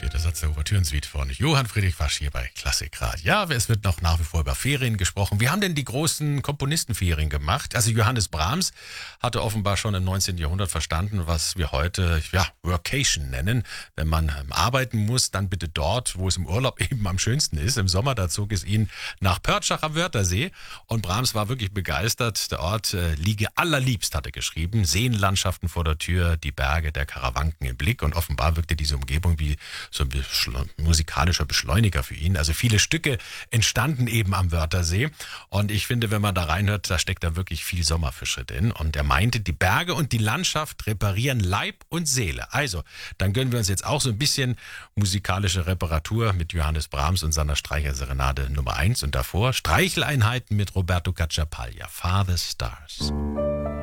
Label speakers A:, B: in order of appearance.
A: Vierter Satz der Ouvertürensuite von Johann Friedrich Wasch hier bei Klassikradio. Ja, es wird noch nach wie vor über Ferien gesprochen. Wie haben denn die großen Komponisten Ferien gemacht? Also Johannes Brahms hatte offenbar schon im 19. Jahrhundert verstanden, was wir heute Workation nennen. Wenn man arbeiten muss, dann bitte dort, wo es im Urlaub eben am schönsten ist. Im Sommer, da zog es ihn nach Pörtschach am Wörthersee. Und Brahms war wirklich begeistert. Der Ort liege allerliebst, hat er geschrieben. Seenlandschaften vor der Tür, die Berge der Karawanken im Blick. Und offenbar wirkte diese Umgebung wie so ein musikalischer Beschleuniger für ihn. Also viele Stücke entstanden eben am Wörthersee. Und ich finde, wenn man da reinhört, da steckt da wirklich viel Sommerfische drin. Und er meinte, die Berge und die Landschaft reparieren Leib und Seele. Also, dann gönnen wir uns jetzt auch so ein bisschen musikalische Reparatur mit Johannes Brahms und seiner Streicherserenade Nummer 1. Und davor Streicheleinheiten mit Roberto Cacciapaglia, Father Stars.